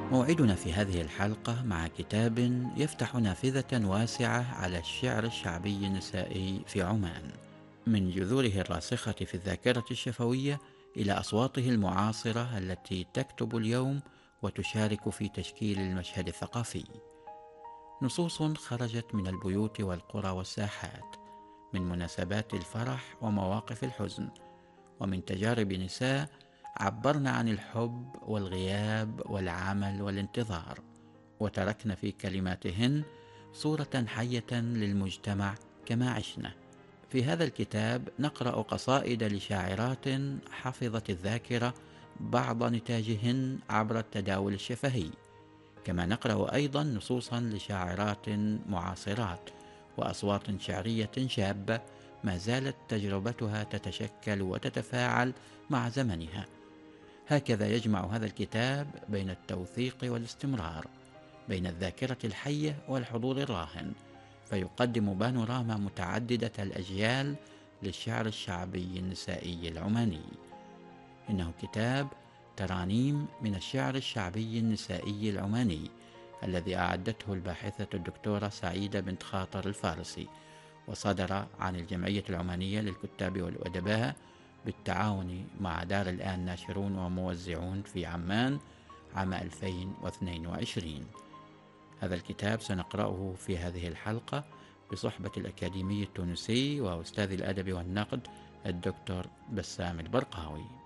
موعدنا في هذه الحلقة مع كتاب يفتح نافذة واسعة على الشعر الشعبي النسائي في عمان، من جذوره الراسخة في الذاكرة الشفوية إلى أصواته المعاصرة التي تكتب اليوم وتشارك في تشكيل المشهد الثقافي. نصوص خرجت من البيوت والقرى والساحات، من مناسبات الفرح ومواقف الحزن، ومن تجارب نساء عبرن عن الحب والغياب والعمل والانتظار، وتركن في كلماتهن صورة حية للمجتمع كما عشنا. في هذا الكتاب نقرأ قصائد لشاعرات حفظت الذاكرة بعض نتاجهن عبر التداول الشفهي، كما نقرأ أيضا نصوصا لشاعرات معاصرات وأصوات شعرية شابة ما زالت تجربتها تتشكل وتتفاعل مع زمنها. هكذا يجمع هذا الكتاب بين التوثيق والاستمرار، بين الذاكرة الحية والحضور الراهن، فيقدم بانوراما متعددة الأجيال للشعر الشعبي النسائي العماني. إنه كتاب ترانيم من الشعر الشعبي النسائي العماني، الذي أعدته الباحثة الدكتورة سعيدة بنت خاطر الفارسي، وصدر عن الجمعية العمانية للكتاب والأدباء بالتعاون مع دار الآن ناشرون وموزعون في عمان عام 2022. هذا الكتاب سنقرأه في هذه الحلقة بصحبة الأكاديمي التونسي وأستاذ الأدب والنقد الدكتور بسام البرقاوي.